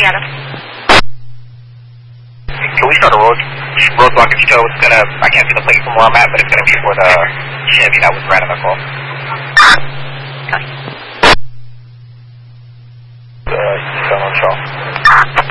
Copy, Adam. Can we start a roadblock if you know it's gonna, I can't see the plate from where I'm at, but it's gonna be for the Chevy that was ran on the call.